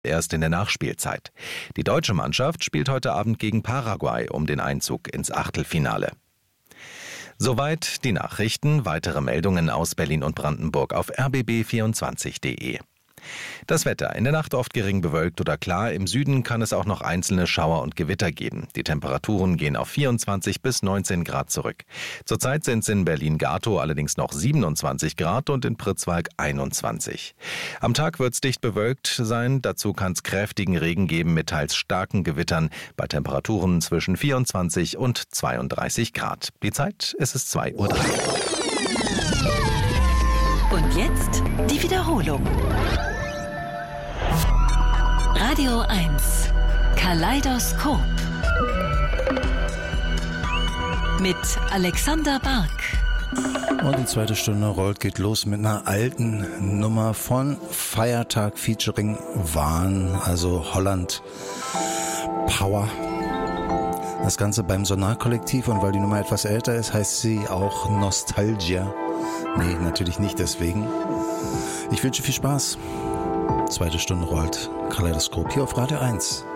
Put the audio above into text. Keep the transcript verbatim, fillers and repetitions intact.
erst in der Nachspielzeit. Die deutsche Mannschaft spielt heute Abend gegen Paraguay um den Einzug ins Achtelfinale. Soweit die Nachrichten. Weitere Meldungen aus Berlin und Brandenburg auf r b b vierundzwanzig punkt de. Das Wetter. In der Nacht oft gering bewölkt oder klar. Im Süden kann es auch noch einzelne Schauer und Gewitter geben. Die Temperaturen gehen auf vierundzwanzig bis neunzehn Grad zurück. Zurzeit sind es in Berlin-Gatow allerdings noch siebenundzwanzig Grad und in Pritzwalk einundzwanzig. Am Tag wird es dicht bewölkt sein. Dazu kann es kräftigen Regen geben mit teils starken Gewittern bei Temperaturen zwischen vierundzwanzig und zweiunddreißig Grad. Die Zeit, es ist zwei Uhr drei. Und jetzt die Wiederholung. Radio eins Kaleidoskop mit Alexander Bark. Und die zweite Stunde rollt, geht los mit einer alten Nummer von Feiertag featuring Wahn, also Holland Power. Das Ganze beim Sonar-Kollektiv, und weil die Nummer etwas älter ist, heißt sie auch Nostalgia. Nee, natürlich nicht deswegen. Ich wünsche viel Spaß. Zweite Stunde rollt. Kaleidoskop hier auf Radio eins.